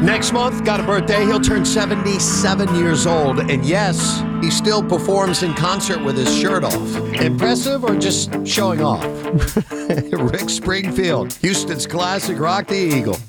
Next month, got a birthday. He'll turn 77 years old. And yes, he still performs in concert with his shirt off. Impressive or just showing off? Rick Springfield, Houston's classic Rock the Eagle.